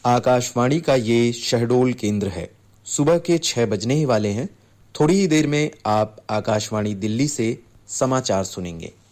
आकाशवाणी का ये शहडोल केंद्र है। सुबह के 6 बजने ही वाले हैं। थोड़ी ही देर में आप आकाशवाणी दिल्ली से समाचार सुनेंगे।